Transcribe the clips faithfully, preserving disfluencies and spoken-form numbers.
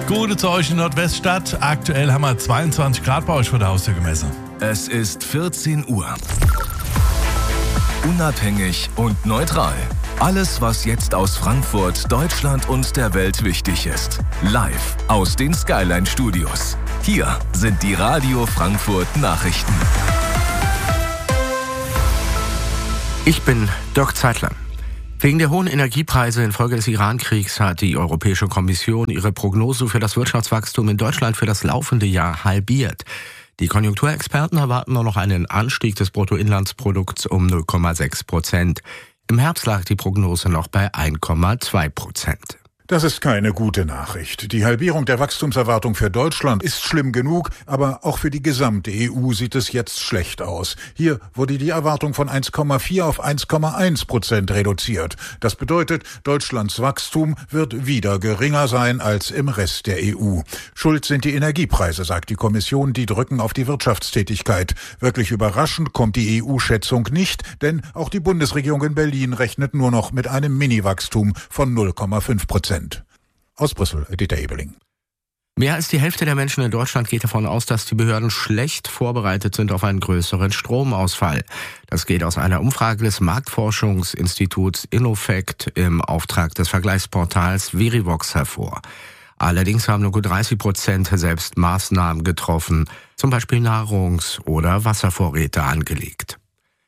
Gute zu euch in Nordweststadt. Aktuell haben wir zweiundzwanzig Grad bei euch vor der Haustür gemessen. Es ist vierzehn Uhr. Unabhängig und neutral. Alles, was jetzt aus Frankfurt, Deutschland und der Welt wichtig ist. Live aus den Skyline-Studios. Hier sind die Radio Frankfurt Nachrichten. Ich bin Dirk Zeitler. Wegen der hohen Energiepreise infolge des Iran-Kriegs hat die Europäische Kommission ihre Prognose für das Wirtschaftswachstum in Deutschland für das laufende Jahr halbiert. Die Konjunkturexperten erwarten nur noch einen Anstieg des Bruttoinlandsprodukts um null Komma sechs Prozent. Im Herbst lag die Prognose noch bei eins Komma zwei Prozent. Das ist keine gute Nachricht. Die Halbierung der Wachstumserwartung für Deutschland ist schlimm genug, aber auch für die gesamte E U sieht es jetzt schlecht aus. Hier wurde die Erwartung von eins Komma vier auf eins Komma eins Prozent reduziert. Das bedeutet, Deutschlands Wachstum wird wieder geringer sein als im Rest der E U. Schuld sind die Energiepreise, sagt die Kommission, die drücken auf die Wirtschaftstätigkeit. Wirklich überraschend kommt die E U-Schätzung nicht, denn auch die Bundesregierung in Berlin rechnet nur noch mit einem Mini-Wachstum von null Komma fünf Prozent. Aus Brüssel, Dieter Ebeling. Mehr als die Hälfte der Menschen in Deutschland geht davon aus, dass die Behörden schlecht vorbereitet sind auf einen größeren Stromausfall. Das geht aus einer Umfrage des Marktforschungsinstituts Innofect im Auftrag des Vergleichsportals Verivox hervor. Allerdings haben nur gut dreißig Prozent selbst Maßnahmen getroffen, zum Beispiel Nahrungs- oder Wasservorräte angelegt.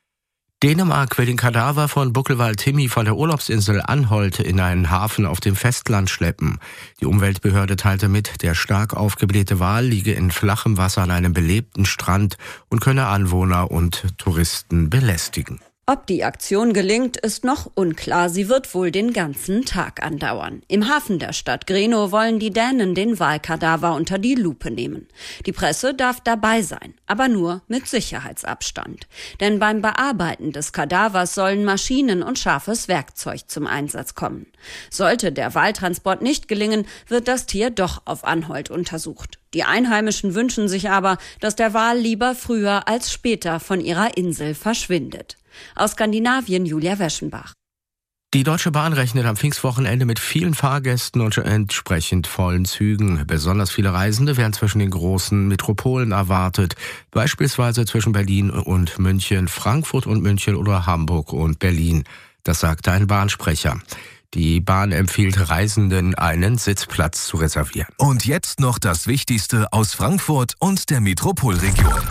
Dänemark will den Kadaver von Buckelwald Timmy von der Urlaubsinsel Anholt in einen Hafen auf dem Festland schleppen. Die Umweltbehörde teilte mit, der stark aufgeblähte Wal liege in flachem Wasser an einem belebten Strand und könne Anwohner und Touristen belästigen. Ob die Aktion gelingt, ist noch unklar. Sie wird wohl den ganzen Tag andauern. Im Hafen der Stadt Grenå wollen die Dänen den Walkadaver unter die Lupe nehmen. Die Presse darf dabei sein, aber nur mit Sicherheitsabstand. Denn beim Bearbeiten des Kadavers sollen Maschinen und scharfes Werkzeug zum Einsatz kommen. Sollte der Waltransport nicht gelingen, wird das Tier doch auf Anholt untersucht. Die Einheimischen wünschen sich aber, dass der Wal lieber früher als später von ihrer Insel verschwindet. Aus Skandinavien Julia Weschenbach. Die Deutsche Bahn rechnet am Pfingstwochenende mit vielen Fahrgästen und entsprechend vollen Zügen. Besonders viele Reisende werden zwischen den großen Metropolen erwartet, beispielsweise zwischen Berlin und München, Frankfurt und München oder Hamburg und Berlin. Das sagte ein Bahnsprecher. Die Bahn empfiehlt Reisenden, einen Sitzplatz zu reservieren. Und jetzt noch das Wichtigste aus Frankfurt und der Metropolregion.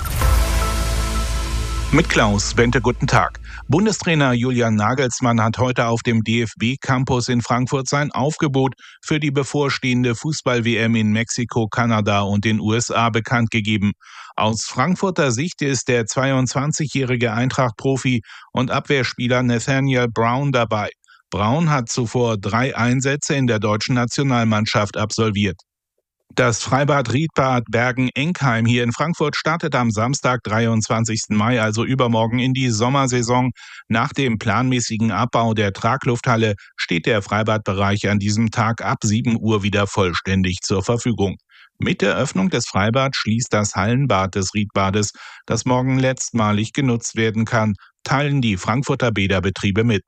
Mit Klaus Bente, guten Tag. Bundestrainer Julian Nagelsmann hat heute auf dem D F B-Campus in Frankfurt sein Aufgebot für die bevorstehende Fußball-W M in Mexiko, Kanada und den U S A bekannt gegeben. Aus Frankfurter Sicht ist der zweiundzwanzigjährige Eintracht-Profi und Abwehrspieler Nathaniel Brown dabei. Brown hat zuvor drei Einsätze in der deutschen Nationalmannschaft absolviert. Das Freibad Riedbad Bergen-Enkheim hier in Frankfurt startet am Samstag, dreiundzwanzigsten Mai, also übermorgen, in die Sommersaison. Nach dem planmäßigen Abbau der Traglufthalle steht der Freibadbereich an diesem Tag ab sieben Uhr wieder vollständig zur Verfügung. Mit der Öffnung des Freibads schließt das Hallenbad des Riedbades, das morgen letztmalig genutzt werden kann, teilen die Frankfurter Bäderbetriebe mit.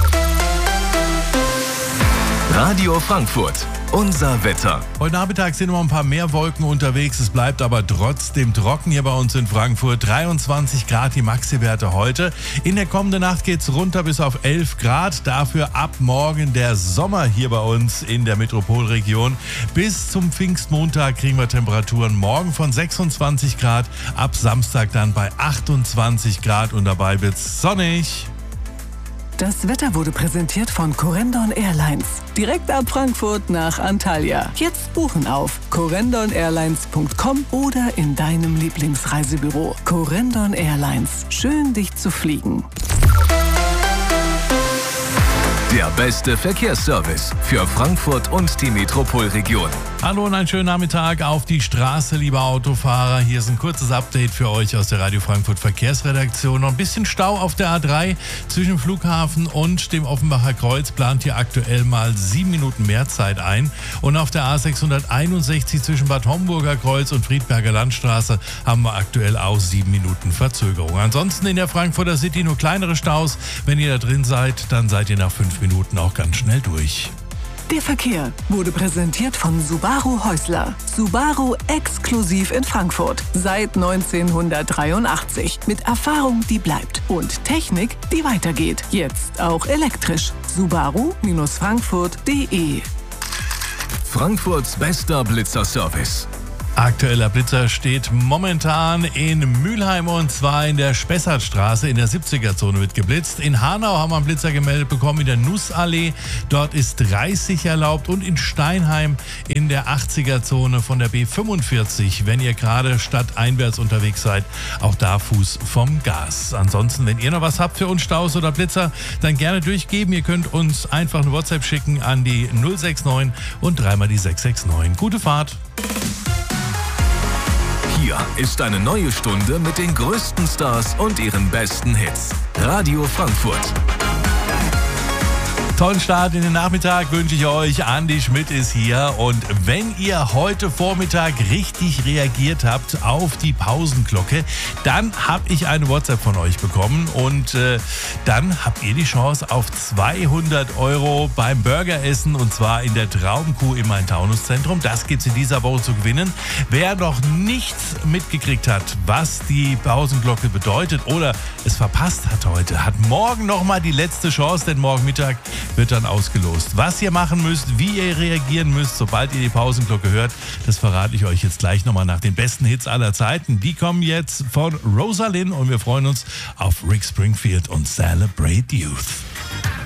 Radio Frankfurt, unser Wetter. Heute Nachmittag sind noch ein paar mehr Wolken unterwegs. Es bleibt aber trotzdem trocken hier bei uns in Frankfurt. dreiundzwanzig Grad die Maxi-Werte heute. In der kommenden Nacht geht's runter bis auf elf Grad. Dafür ab morgen der Sommer hier bei uns in der Metropolregion. Bis zum Pfingstmontag kriegen wir Temperaturen morgen von sechsundzwanzig Grad. Ab Samstag dann bei achtundzwanzig Grad und dabei wird's sonnig. Das Wetter wurde präsentiert von Corendon Airlines. Direkt ab Frankfurt nach Antalya. Jetzt buchen auf corendon airlines punkt com oder in deinem Lieblingsreisebüro. Corendon Airlines. Schön, dich zu fliegen. Der beste Verkehrsservice für Frankfurt und die Metropolregion. Hallo und einen schönen Nachmittag auf die Straße, liebe Autofahrer. Hier ist ein kurzes Update für euch aus der Radio Frankfurt Verkehrsredaktion. Noch ein bisschen Stau auf der A drei zwischen dem Flughafen und dem Offenbacher Kreuz. Plant hier aktuell mal sieben Minuten mehr Zeit ein. Und auf der A sechshunderteinundsechzig zwischen Bad Homburger Kreuz und Friedberger Landstraße haben wir aktuell auch sieben Minuten Verzögerung. Ansonsten in der Frankfurter City nur kleinere Staus. Wenn ihr da drin seid, dann seid ihr nach fünf Minuten auch ganz schnell durch. Der Verkehr wurde präsentiert von Subaru Häusler. Subaru exklusiv in Frankfurt. Seit neunzehnhundertdreiundachtzig. Mit Erfahrung, die bleibt. Und Technik, die weitergeht. Jetzt auch elektrisch. Subaru Frankfurt punkt de. Frankfurts bester Blitzerservice. Aktueller Blitzer steht momentan in Mülheim und zwar in der Spessartstraße in der siebziger-Zone wird geblitzt. In Hanau haben wir einen Blitzer gemeldet bekommen in der Nussallee. Dort ist dreißig erlaubt und in Steinheim in der achtziger-Zone von der B fünfundvierzig, wenn ihr gerade stadteinwärts unterwegs seid, auch da Fuß vom Gas. Ansonsten, wenn ihr noch was habt für uns, Staus oder Blitzer, dann gerne durchgeben. Ihr könnt uns einfach eine WhatsApp schicken an die null sechs neun und dreimal die sechs sechs neun. Gute Fahrt! Hier ist eine neue Stunde mit den größten Stars und ihren besten Hits. Radio Frankfurt. Tollen Start in den Nachmittag wünsche ich euch. Andi Schmidt ist hier und wenn ihr heute Vormittag richtig reagiert habt auf die Pausenglocke, dann habe ich eine WhatsApp von euch bekommen und äh, dann habt ihr die Chance auf zweihundert Euro beim Burgeressen und zwar in der Traumkuh im Main-Taunus-Zentrum. Das gibt es in dieser Woche zu gewinnen. Wer noch nichts mitgekriegt hat, was die Pausenglocke bedeutet oder es verpasst hat heute, hat morgen nochmal die letzte Chance, denn morgen Mittag wird dann ausgelost. Was ihr machen müsst, wie ihr reagieren müsst, sobald ihr die Pausenglocke hört, das verrate ich euch jetzt gleich nochmal nach den besten Hits aller Zeiten. Die kommen jetzt von Rosalind und wir freuen uns auf Rick Springfield und Celebrate Youth.